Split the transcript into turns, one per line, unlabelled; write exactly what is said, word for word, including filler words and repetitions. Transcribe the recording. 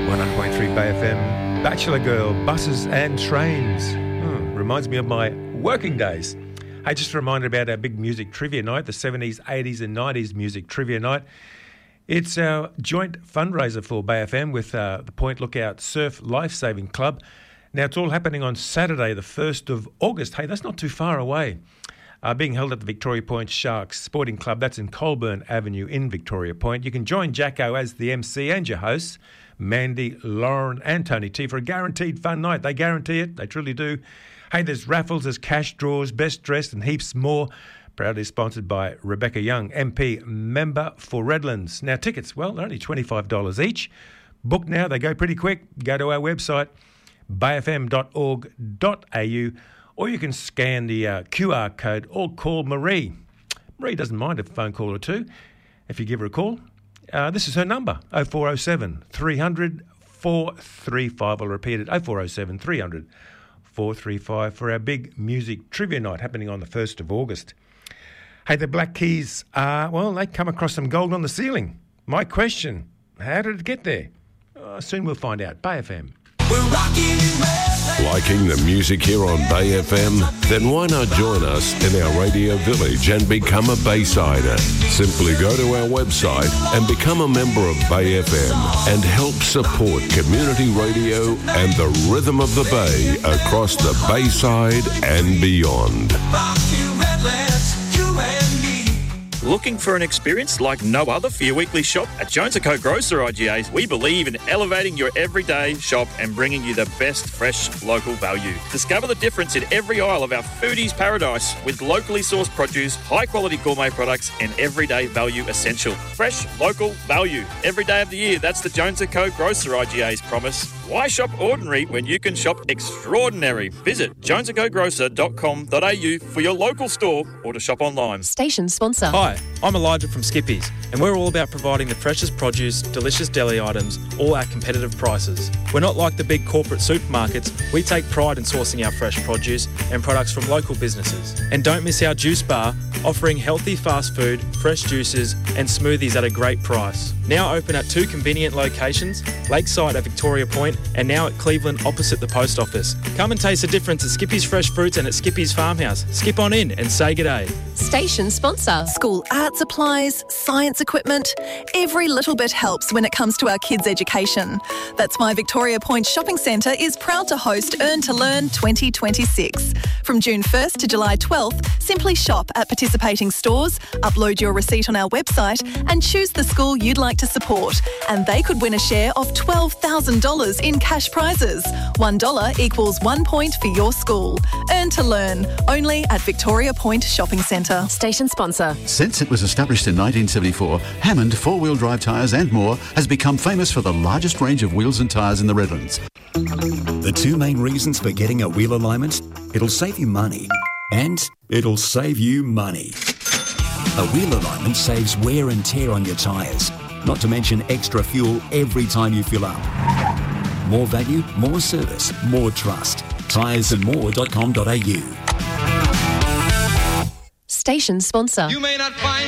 one oh one point three Bay F M, Bachelor Girl, Buses and Trains. Hmm, reminds me of my working days. Hey, just a reminder about our big music trivia night, the seventies, eighties and nineties music trivia night. It's our joint fundraiser for Bay F M with uh, the Point Lookout Surf Lifesaving Club. Now, it's all happening on Saturday, the first of August. Hey, that's not too far away. Uh, being held at the Victoria Point Sharks Sporting Club. That's in Colburn Avenue in Victoria Point. You can join Jacko as the M C and your hosts, Mandy, Lauren and Tony T, for a guaranteed fun night. They guarantee it. They truly do. Hey, there's raffles, there's cash draws, best dressed and heaps more. Proudly sponsored by Rebecca Young, M P, member for Redlands. Now, tickets, well, they're only twenty-five dollars each. Book now. They go pretty quick. Go to our website, bay f m dot org dot a u, or you can scan the uh, Q R code or call Marie. Marie doesn't mind a phone call or two if you give her a call. Uh, this is her number, oh four oh seven, three hundred, four three five. I'll repeat it, oh four oh seven, three hundred, four three five for our big music trivia night happening on the first of August. Hey, the Black Keys, uh, well, they come across some gold on the ceiling. My question, how did it get there? Uh, soon we'll find out. Bay F M.
We're rocking
Liking the music here on Bay F M? Then why not join us in our radio village and become a Baysider? Simply go to our website and become a member of Bay F M and help support community radio and the rhythm of the Bay across the Bayside and beyond.
Looking for an experience like no other for your weekly shop? At Jones and Co Grocer I G As, we believe in elevating your everyday shop and bringing you the best fresh local value. Discover the difference in every aisle of our foodies paradise with locally sourced produce, high quality gourmet products and everyday value essential. Fresh, local, value. Every day of the year, that's the Jones and Co Grocer I G A's promise. Why shop ordinary when you can shop extraordinary? Visit jones and co grocer dot com dot a u for your local store or to shop online.
Station sponsor.
Hi, I'm Elijah from Skippies, and we're all about providing the freshest produce, delicious deli items, all at competitive prices. We're not like the big corporate supermarkets. We take pride in sourcing our fresh produce and products from local businesses. And don't miss our juice bar, offering healthy fast food, fresh juices and smoothies at a great price. Now open at two convenient locations, Lakeside at Victoria Point and now at Cleveland opposite the post office. Come and taste the difference at Skippy's Fresh Fruits and at Skippy's Farmhouse. Skip on in and say g'day.
Station sponsor.
School art supplies, science equipment, every little bit helps when it comes to our kids' education. That's why Victoria Point Shopping Centre is proud to host Earn to Learn twenty twenty-six. From June first to July twelfth, simply shop at participating stores, upload your receipt on our website and choose the school you'd like to support. And they could win a share of twelve thousand dollars in cash prizes. one dollar equals one point for your school. Earn to Learn, only at Victoria Point Shopping Centre.
Station sponsor.
Since it was established in nineteen seventy-four, Hammond four-wheel drive tyres and more has become famous for the largest range of wheels and tyres in the Redlands.
The two main reasons for getting a wheel alignment: it'll save you money and it'll save you money. A wheel alignment saves wear and tear on your tyres, not to mention extra fuel every time you fill up. More value, more service, more trust. tyres and more dot com dot a u.
Station sponsor.
You may not find